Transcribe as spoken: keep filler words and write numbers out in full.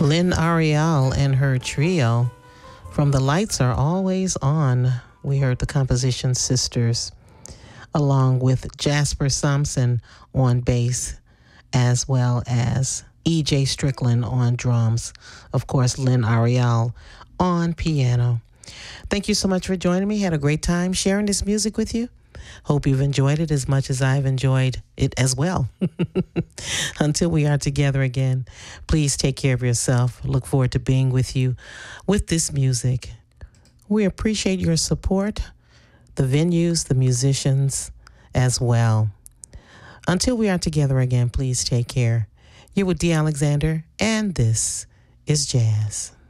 Lynn Ariel and her trio from The Lights Are Always On. We heard the composition Sisters, along with Jasper Sampson on bass, as well as E J Strickland on drums. Of course, Lynn Ariel on piano. Thank you so much for joining me. Had a great time sharing this music with you. Hope you've enjoyed it as much as I've enjoyed it as well. Until we are together again, please take care of yourself. Look forward to being with you with this music. We appreciate your support, the venues, the musicians as well. Until we are together again, please take care. You're with Dee Alexander, and this is Jazz.